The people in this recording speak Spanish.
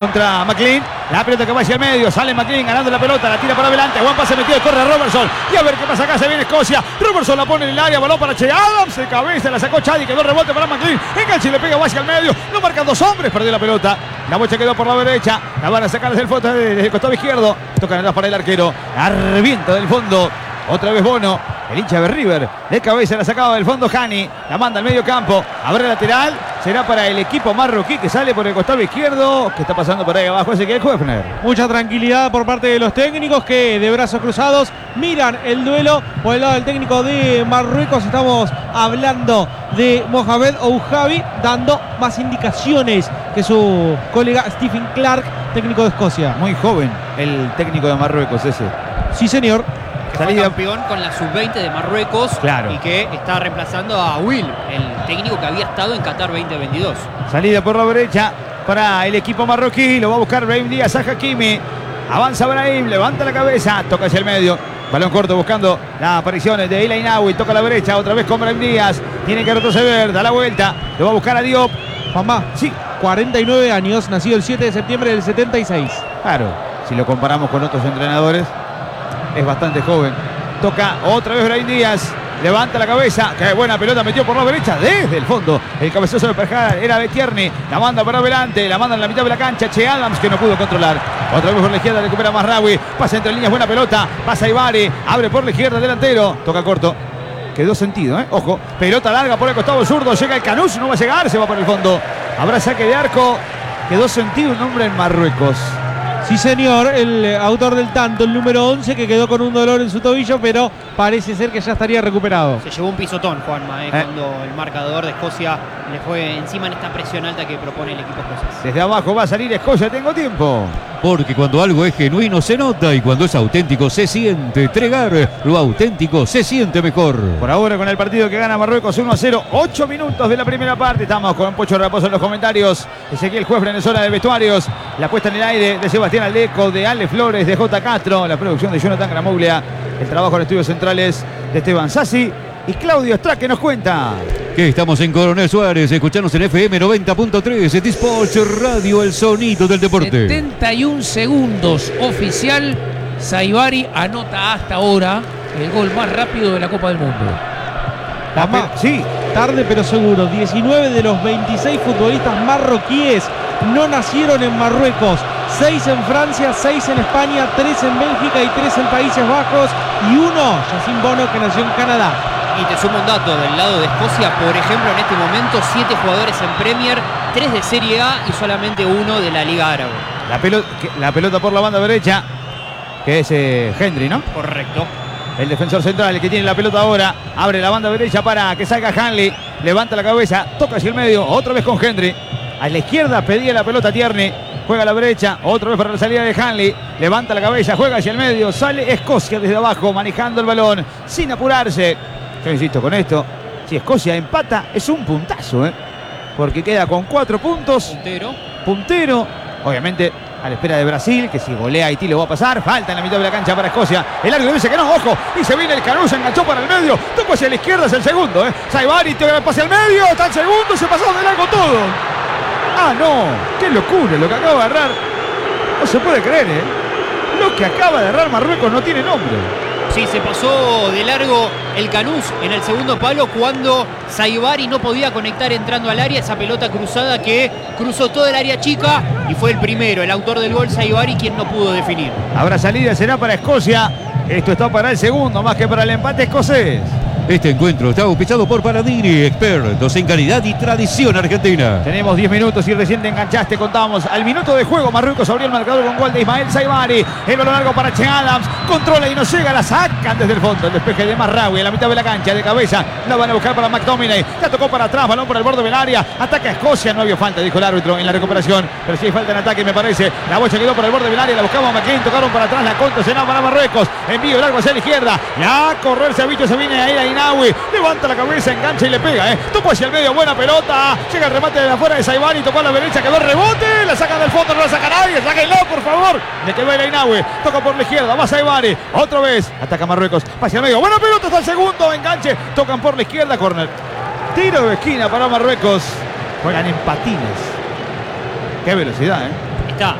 contra McLean. La pelota que va hacia el medio. Sale McLean ganando la pelota. La tira para adelante. Buen pase metido. Corre Robertson. Y a ver qué pasa acá. Se viene Escocia. Robertson la pone en el área. Balón para Che Adams. De cabeza la sacó Chadi. Quedó el rebote para McLean. Enganche y le pega hacia el medio. No marcan dos hombres. Perdió la pelota. La bocha quedó por la derecha. La van a sacar desde el costado izquierdo. Tocan atrás para el arquero. La revienta del fondo. Otra vez Bono, el hincha de River, de cabeza la sacaba del fondo Hani, la manda al medio campo, abre lateral, será para el equipo marroquí que sale por el costado izquierdo, que está pasando por ahí abajo Ezequiel Höfner. Mucha tranquilidad por parte de los técnicos que de brazos cruzados miran el duelo por el lado del técnico de Marruecos. Estamos hablando de Mohamed Ouhabi, dando más indicaciones que su colega Stephen Clark, técnico de Escocia. Muy joven el técnico de Marruecos ese. Sí, señor. Que fue campeón con la sub-20 de Marruecos, claro, y que está reemplazando a Will, el técnico que había estado en Qatar 2022. Salida por la derecha para el equipo marroquí, lo va a buscar Brahim Díaz a Hakimi. Avanza Brahim, levanta la cabeza, toca hacia el medio. Balón corto buscando las apariciones de El Ainaoui, toca a la derecha, otra vez con Brahim Díaz. Tiene que retroceder, da la vuelta, lo va a buscar a Diop. Juanma, sí, 49 años, nacido el 7 de septiembre del 76. Claro, si lo comparamos con otros entrenadores, es bastante joven. Toca otra vez Brahim Díaz. Levanta la cabeza. Qué buena pelota metió por la derecha desde el fondo. El cabezazo de Perjada era de Tierney. La manda para adelante. La manda en la mitad de la cancha. Che Adams que no pudo controlar. Otra vez por la izquierda recupera Mazraoui. Pasa entre líneas. Buena pelota. Pasa Ibari. Abre por la izquierda delantero. Toca corto. Quedó sentido, ¿eh? Ojo. Pelota larga por el costado zurdo. Llega el Canús. No va a llegar. Se va por el fondo. Habrá saque de arco. Quedó sentido un hombre en Marruecos. Sí, señor, el autor del tanto, el número 11, que quedó con un dolor en su tobillo, pero parece ser que ya estaría recuperado. Se llevó un pisotón, Juanma, cuando el marcador de Escocia le fue encima en esta presión alta que propone el equipo escocés. Desde abajo va a salir Escocia, tengo tiempo. Porque cuando algo es genuino se nota y cuando es auténtico se siente. Tregar, lo auténtico se siente mejor. Por ahora con el partido que gana Marruecos 1-0, 8 minutos de la primera parte. Estamos con Pocho Raposo en los comentarios. Ezequiel Höfner en zona de vestuarios. La puesta en el aire de Sebastián Aldeco, de Ale Flores, de J. Castro. La producción de Jonathan Gramuglia. El trabajo en estudios centrales de Esteban Sassi. Y Claudio Strack que nos cuenta. Que estamos en Coronel Suárez, escuchanos en FM 90.3, T-Sports Radio, el sonido del deporte. 71 segundos oficial. Saibari anota hasta ahora el gol más rápido de la Copa del Mundo. Sí, tarde pero seguro. 19 de los 26 futbolistas marroquíes no nacieron en Marruecos. 6 en Francia, 6 en España, 3 en Bélgica y 3 en Países Bajos. Y uno, Yacine Bono, que nació en Canadá. Y te sumo un dato del lado de Escocia, por ejemplo, en este momento 7 jugadores en Premier, 3 de Serie A y solamente 1 de la Liga Árabe. La pelota por la banda derecha, que es Hendry, ¿no? Correcto. El defensor central, el que tiene la pelota ahora, abre la banda derecha para que salga Hanley, levanta la cabeza, toca hacia el medio, otra vez con Hendry. A la izquierda pedía la pelota Tierney, juega a la derecha, otra vez para la salida de Hanley, levanta la cabeza, juega hacia el medio, sale Escocia desde abajo, manejando el balón, sin apurarse. Yo insisto con esto, si Escocia empata es un puntazo, porque queda con 4 puntos. Puntero, obviamente a la espera de Brasil, que si golea a Haití lo va a pasar. Falta en la mitad de la cancha para Escocia. El árbitro dice que no, ojo, y se viene el Canús, enganchó para el medio, tocó hacia la izquierda, es el segundo. Saibari toca el pase al medio, está el segundo, se pasó de largo todo. Ah, no, qué locura lo que acaba de errar. No se puede creer, Lo que acaba de errar Marruecos no tiene nombre. Sí, se pasó de largo el Canús en el segundo palo cuando Saibari no podía conectar entrando al área. Esa pelota cruzada que cruzó toda el área chica y fue el primero, el autor del gol Saibari, quien no pudo definir. Habrá salida, será para Escocia. Esto está para el segundo, más que para el empate escocés. Este encuentro está auspiciado por Paradini, expertos en calidad y tradición argentina. Tenemos 10 minutos y recién te enganchaste, contábamos. Al minuto de juego, Marruecos abrió el marcador con gol de Ismael Saibari. El balón largo para Che Adams, controla y no llega, la sacan desde el fondo. El despeje de Mazraoui en la mitad de la cancha, de cabeza. La van a buscar para McTominay. La tocó para atrás, balón por el borde del área. Ataca a Escocia, no había falta, dijo el árbitro en la recuperación. Pero sí hay falta en ataque, me parece. La bocha quedó por el borde del área, la buscaba McLean, tocaron para atrás, la contra se para Marruecos. Envío largo hacia la izquierda. Ya a correr Sabicho, se viene a ir a Inaui. Levanta la cabeza, engancha y le pega, Tocó hacia el medio, buena pelota. Llega el remate de afuera de Saibari, tocó a la derecha, quedó el rebote. La sacan del fondo, no la saca nadie. Sáquenlo, por favor. Le quedó el Inaui. Toca por la izquierda, va Saibari. Otra vez, ataca Marruecos. Hacia el medio, buena pelota hasta el segundo. Enganche, tocan por la izquierda, córner. Tiro de esquina para Marruecos. Juegan en patines. Qué velocidad,